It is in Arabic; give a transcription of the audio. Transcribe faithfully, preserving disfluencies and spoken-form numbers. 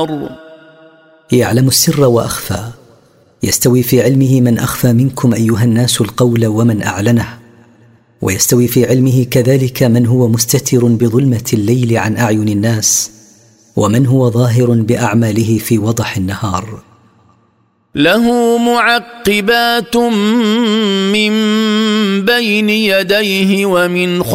النار. يعلم السر وأخفى، يستوي في علمه من أخفى منكم أيها الناس القول ومن أعلنه، ويستوي في علمه كذلك من هو مستتر بظلمة الليل عن أعين الناس، ومن هو ظاهر بأعماله في وضح النهار. له معقبات من بين يديه ومن